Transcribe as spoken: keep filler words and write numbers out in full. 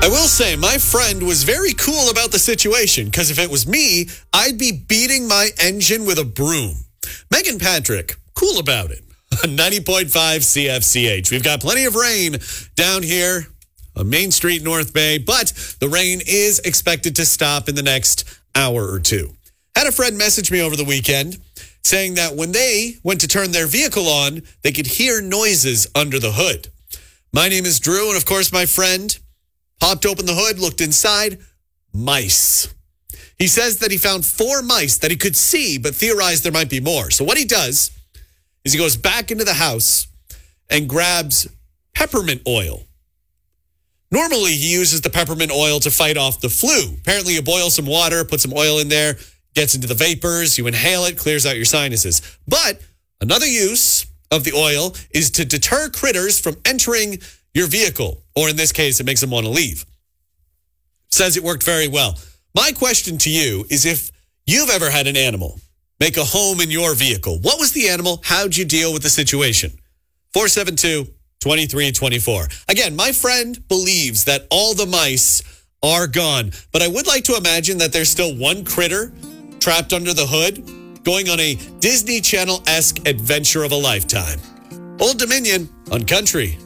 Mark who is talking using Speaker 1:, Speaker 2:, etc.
Speaker 1: I will say, my friend was very cool about the situation, because if it was me, I'd be beating my engine with a broom. Megan Patrick, cool about it. ninety point five C F C H. We've got plenty of rain down here on Main Street, North Bay, but the rain is expected to stop in the next hour or two. Had a friend message me over the weekend saying that when they went to turn their vehicle on, they could hear noises under the hood. My name is Drew, and of course, my friend popped open the hood, looked inside, mice. He says that he found four mice that he could see, but theorized there might be more. So what he does is he goes back into the house and grabs peppermint oil. Normally, he uses the peppermint oil to fight off the flu. Apparently, you boil some water, put some oil in there, gets into the vapors, you inhale it, clears out your sinuses. But another use of the oil is to deter critters from entering your vehicle, or in this case, it makes them want to leave. Says it worked very well. My question to you is, if you've ever had an animal make a home in your vehicle, what was the animal? How'd you deal with the situation? four seven two, two three two four. Again, my friend believes that all the mice are gone, but I would like to imagine that there's still one critter trapped under the hood going on a Disney Channel-esque adventure of a lifetime. Old Dominion on Country